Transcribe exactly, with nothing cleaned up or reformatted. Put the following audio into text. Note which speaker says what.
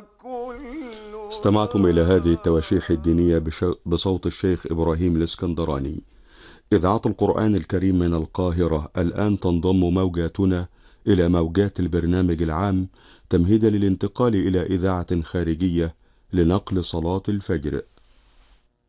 Speaker 1: استمعتم إلى هذه التواشيح الدينية بش... بصوت الشيخ إبراهيم الإسكندراني. إذاعة القرآن الكريم من القاهرة الآن تنضم موجاتنا إلى موجات البرنامج العام تمهيدا للانتقال إلى إذاعة خارجية لنقل صلاة الفجر.